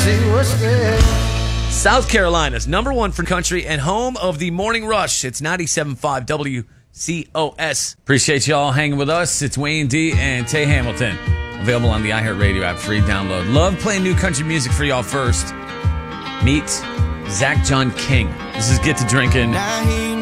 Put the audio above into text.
South Carolina's #1 for country and home of the Morning Rush. It's 97.5 WCOS. Appreciate y'all hanging with us. It's Wayne D and Tay Hamilton. Available on the iHeartRadio app, free download. Love playing new country music for y'all first. Meet Zach John King. This is Get to Drinking.